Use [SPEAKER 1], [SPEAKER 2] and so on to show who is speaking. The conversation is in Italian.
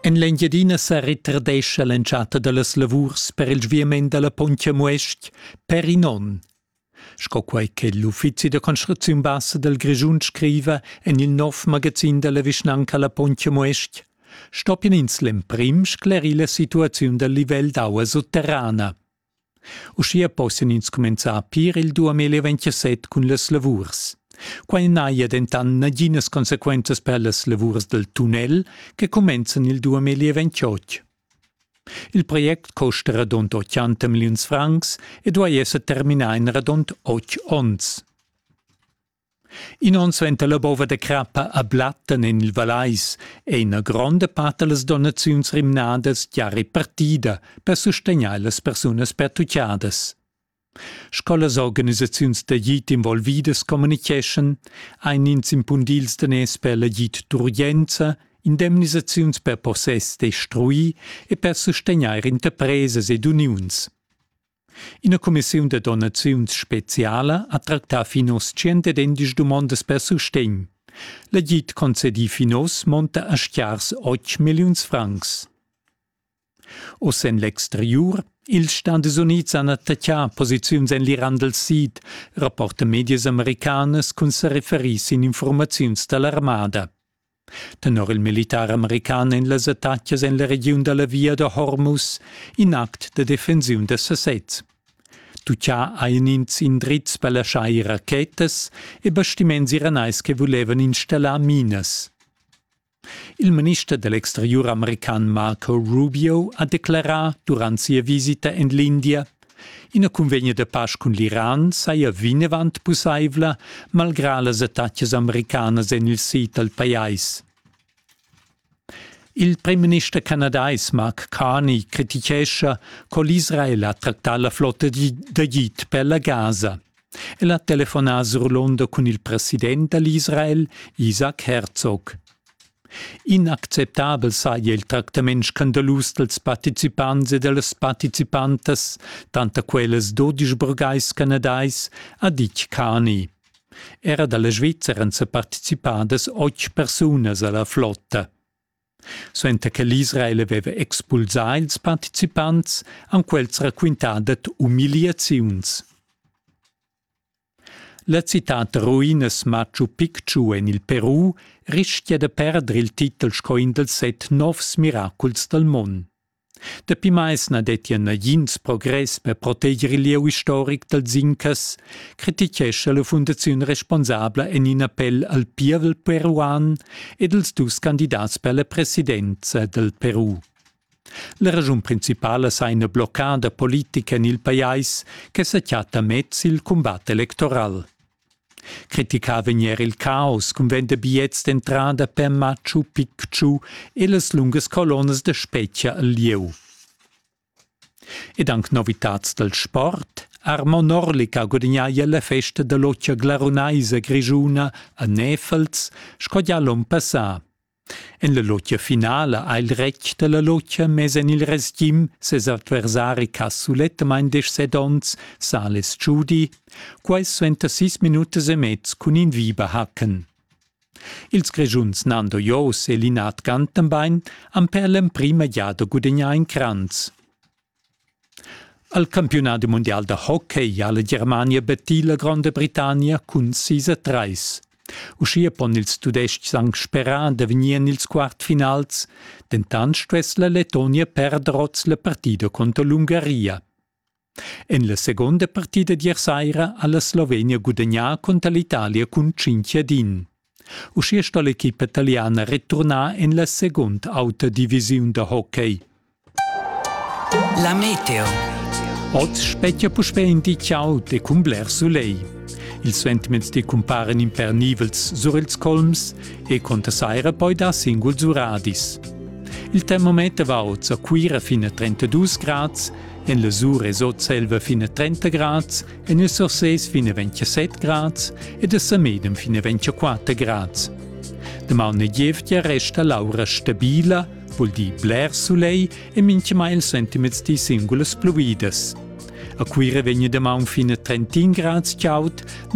[SPEAKER 1] En l'Engiadina sa ritardescha l'enchata dallas lavurs per il sviament dalla Pontja Muest per inon. Sco quai che l'Uffizi de Construziun Bassa del Grischun scriva en il nov magazin della Vischnanca la Pontja Muest, stoppien ins l'emprim scleri la situaziun del livell d'aua sotterrana. Uscia possin ins començar a pir il 2027 cun las lavurs. Quai naia dentan naginas consequenzas per las lavurs del tunnel che comenzan il 2028. Il project costa radont 80 milions francs e doi esser terminà in radont 8 ons. In ons venta la bova de crappa a blatten in il valais e in a gronda parte las donaziuns rimnadas già ripartida per sostegnar las persunas pertucciadas. Scolas organisaziuns da git involvidas communication, ein ins impundils danès per la git d'urgenza, indemnisaziuns per possess destrui e per sostegnar interpresas ed uniuns. Ina commissiun de donaziuns speciala a tractar finos 110 domandas per sostegn. La git concedi finos monta a stiars 8 milions francs. O sen l'exterior, ils Stades Units han attaccià posiziuns en l'Iran del Sid, rapporta medias americanas cun sa referis in informaziuns dall'armada. Tenor il militar american en las attaccias en la regiun della via de Hormuz in act de defensiun de Sassets. Tuccia hain ins indrizz per lasciai rachetas e bastiments iranais che volevan installar minas. Il ministro dell'exterior american Marco Rubio ha declarà durant sia visita en l'India ina convegna de pace con l'Iran saia vinevant pussaivla malgrà las attaccias americanas en il sit al pais. Il prime ministro canadais Mark Carney criticescha co l'Israel ha tractat la flotta de git per la Gaza. El ha telefonà sur l'onda con il president dell'Israel, Isaac Herzog. Inacceptabel saia il tractament scandalus dels participants e dellas participantes, tanta quelles 12 burgais canadais, ha dit Carney. Era dalla Svizzera se participadas 8 persunas alla flotta. Suenta che l'Israel aveva expulsà ils participants, an quels raquintadet umiliaziuns. La citata ruinas Machu Picchu en il Perù rischia de perdere il titel scoin dels 7 novs miraculs del món. Dapi mais na detja nagins progress per proteggere il lieu historic dels Incas, criticescha la fundazione responsabla en in appell al pievel peruan ed els dus candidats per la presidenza del Perù. La ragion principale sa una bloccada politica in il pais che sa chiata mezz il combat elettoral. Criticava ieri il caos con vende bigliets d'entrada per Machu Picchu e las lungas colonnas de specchia al lieu. Ed anche novitats del sport, Armand Orlik ha guadagnato la festa dell'Occhia Glarunaisa Grischuna a Nefels, scodia l'on passà. En la lotja finale ha il rec de la lotja mes en il resgim ses adversari cassulettamain des sedons, Sales Giudi, quais 26 minutos e mezz cun in viva hacken. Ils Grischuns Nando Jos e Linat Gantenbein han per l'emprima giada guadagnar in Kranz. Al campionato mondial de hockey alla Germania battì la Grande Britannia cun 6-3. Uscia pon ils tudestgs sang sperà de venien ils quartfinals, dentant stuess la Lettonia perderoz la partida contra l'Ungaria. En la seconda partida d'iersaira alla Slovenia guadagnà contra l'Italia cun 5-1. Uscia sto l'equipa italiana ritornà en la seconda auta divisiun de hockey.
[SPEAKER 2] La meteo.
[SPEAKER 1] Oz specchia puspendi ciaut e cum bler sulei. Ils sentiments di comparen in per nivels sur ils colms e conta saira poi da singuls uradis. Il termometer va oz a cuira fino a 32 grads, en la sur es oz selva fino a 30 grads, en il sorses fino a 27 grads ed a samedem fino a 24 grads. Demà una gievtia resta l'aura stabila, vuol di bler sulei e mince mai il sentiments di singulas pluidas. A cuira vegna demà fino a 31 grads ciaut,